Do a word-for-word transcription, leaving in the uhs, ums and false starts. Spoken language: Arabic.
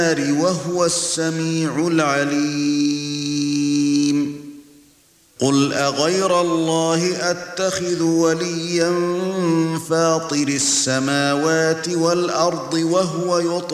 وهو السميع العليم قل أغير الله أتخذ وليا فاطر السماوات والأرض وهو يطعم